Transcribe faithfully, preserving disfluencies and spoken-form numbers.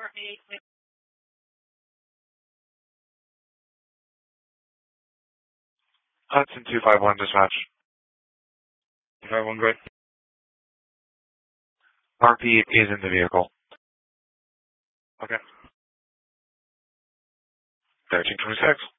Hudson two five one dispatch. two five one, good. R P is in the vehicle. Okay. thirteen twenty-six.